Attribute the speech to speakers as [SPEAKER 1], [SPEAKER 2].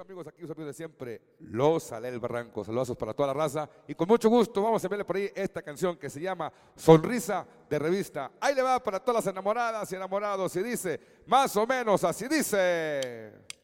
[SPEAKER 1] amigos, aquí sus amigos de siempre, Los Alel Barranco. Saludos para toda la raza y con mucho gusto vamos a verle por ahí esta canción que se llama Sonrisa de Revista. Ahí le va para todas las enamoradas y enamorados y dice, más o menos así dice.